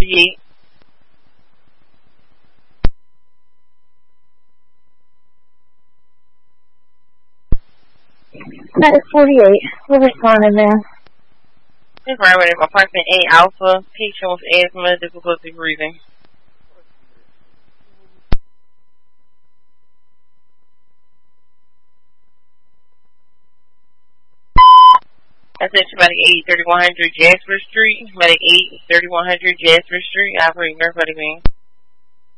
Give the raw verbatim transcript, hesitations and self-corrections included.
forty-eight. Medic forty-eight. We're responding there. Environment apartment A Alpha. Patient with asthma, difficulty breathing. Attention, Medic eight, thirty-one hundred Jasper Street. Medic eight, thirty-one hundred Jasper Street. Operating narcotic vein.